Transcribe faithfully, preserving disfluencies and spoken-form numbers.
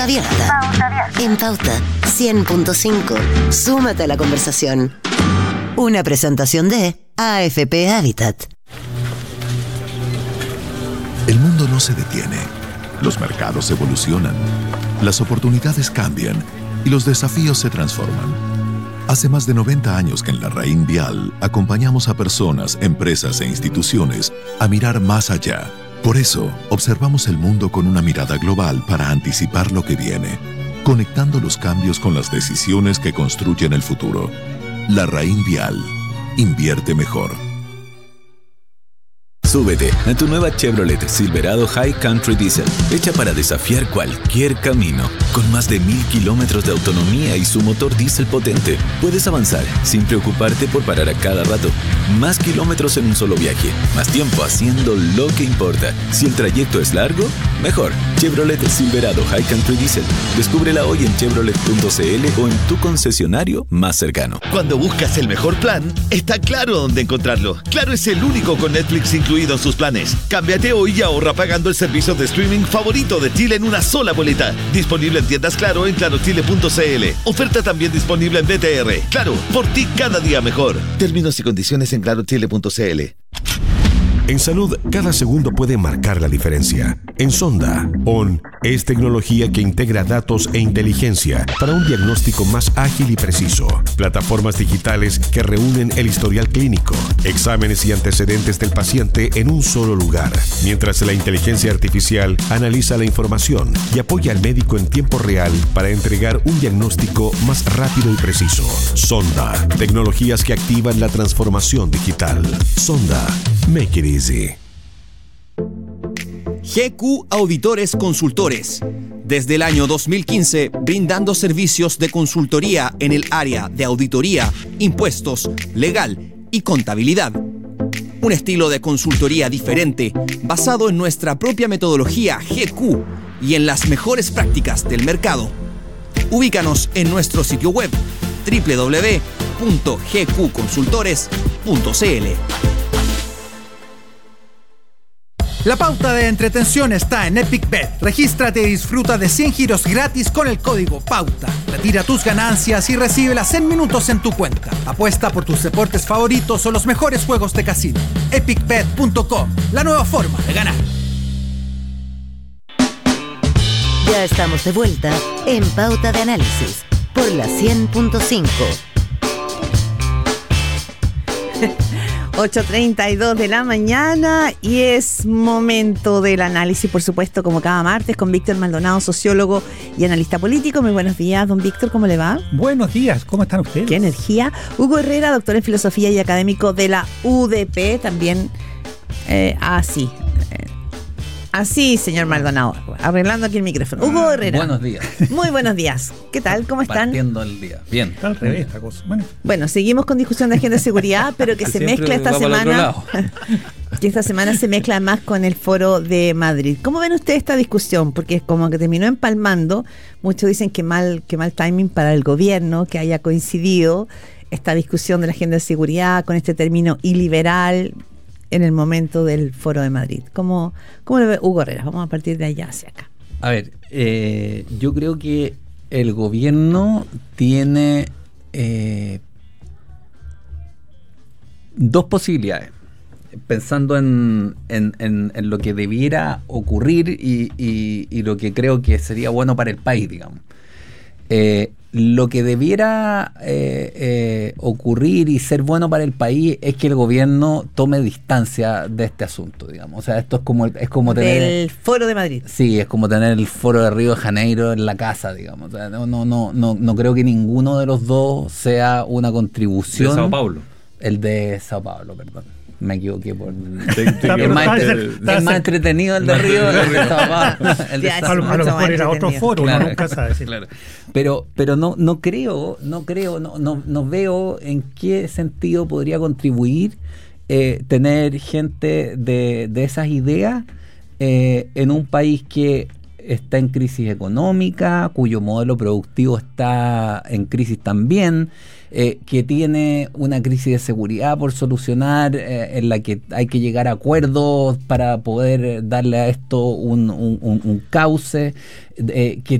Pauta Abierta. Pauta Abierta. En Pauta cien punto cinco. Súmate a la conversación. Una presentación de A F P Habitat. El mundo no se detiene. Los mercados evolucionan. Las oportunidades cambian y los desafíos se transforman. Hace más de noventa años que en la Raín Vial acompañamos a personas, empresas e instituciones a mirar más allá. Por eso, observamos el mundo con una mirada global para anticipar lo que viene, conectando los cambios con las decisiones que construyen el futuro. La Raín Vial. Invierte mejor. Súbete a tu nueva Chevrolet Silverado High Country Diesel, hecha para desafiar cualquier camino. Con más de mil kilómetros de autonomía y su motor diésel potente, puedes avanzar sin preocuparte por parar a cada rato. Más kilómetros en un solo viaje, más tiempo haciendo lo que importa. Si el trayecto es largo, mejor. Chevrolet Silverado High Country Diesel. Descúbrela hoy en chevrolet punto c l o en tu concesionario más cercano. Cuando buscas el mejor plan, está claro dónde encontrarlo. Claro es el único con Netflix incluido en sus planes. Cámbiate hoy y ahorra pagando el servicio de streaming favorito de Chile en una sola boleta. Disponible en tiendas Claro en claro chile punto c l. Oferta también disponible en B T R. Claro, por ti cada día mejor. Términos y condiciones en claro chile punto c l. En salud, cada segundo puede marcar la diferencia. En Sonda, O N es tecnología que integra datos e inteligencia para un diagnóstico más ágil y preciso. Plataformas digitales que reúnen el historial clínico, exámenes y antecedentes del paciente en un solo lugar, mientras la inteligencia artificial analiza la información y apoya al médico en tiempo real para entregar un diagnóstico más rápido y preciso. Sonda, tecnologías que activan la transformación digital. Sonda, make it easy. G Q Auditores Consultores. Desde el año dos mil quince, brindando servicios de consultoría en el área de auditoría, impuestos, legal y contabilidad. Un estilo de consultoría diferente, basado en nuestra propia metodología G Q y en las mejores prácticas del mercado. Ubícanos en nuestro sitio web doble u doble u doble u punto g q consultores punto c l. La pauta de entretención está en Epic Bet. Regístrate y disfruta de cien giros gratis con el código PAUTA. Retira tus ganancias y recíbelas en minutos en tu cuenta. Apuesta por tus deportes favoritos o los mejores juegos de casino. epic bet punto com, la nueva forma de ganar. Ya estamos de vuelta en Pauta de Análisis por la cien punto cinco. ocho treinta y dos de la mañana y es momento del análisis, por supuesto, como cada martes, con Víctor Maldonado, sociólogo y analista político. Muy buenos días, don Víctor, ¿cómo le va? Buenos días, ¿cómo están ustedes? Qué energía. Hugo Herrera, doctor en filosofía y académico de la U D P, también eh, así. Eh, Así, señor Maldonado, arreglando aquí el micrófono. Hugo Herrera. Buenos días. Muy buenos días. ¿Qué tal? ¿Cómo están? Partiendo el día. Bien. Está al revés esta cosa. Bueno, bueno, seguimos con discusión de agenda de seguridad, pero que se Siempre mezcla esta semana. Que esta semana se mezcla más con el Foro de Madrid. ¿Cómo ven ustedes esta discusión? Porque es como que terminó empalmando. Muchos dicen que mal, que mal timing para el gobierno que haya coincidido esta discusión de la agenda de seguridad con este término iliberal en el momento del Foro de Madrid. ¿Cómo, cómo lo ve Hugo Herrera? Vamos a partir de allá hacia acá. A ver, eh, yo creo que el gobierno tiene eh, dos posibilidades, pensando en, en, en, en lo que debiera ocurrir y, y, y lo que creo que sería bueno para el país, digamos. Eh, Lo que debiera eh, eh, ocurrir y ser bueno para el país es que el gobierno tome distancia de este asunto, digamos. O sea, esto es como es como tener el Foro de Madrid. Sí, es como tener el Foro de Río de Janeiro en la casa, digamos. O sea, no, no, no, no, no creo que ninguno de los dos sea una contribución. De Sao Paulo. El de Sao Paulo, perdón. Me equivoqué por. Te, te es más, entre, es más entretenido el de Río que el de Sao Paulo. El de a, a lo mejor era otro foro, claro, uno nunca sabe. Sí. Claro. Pero, pero no, no creo, no creo, no, no, no veo en qué sentido podría contribuir eh, tener gente de, de esas ideas eh, en un país que está en crisis económica, cuyo modelo productivo está en crisis también. Eh, que tiene una crisis de seguridad por solucionar, eh, en la que hay que llegar a acuerdos para poder darle a esto un, un, un, un cauce, eh, que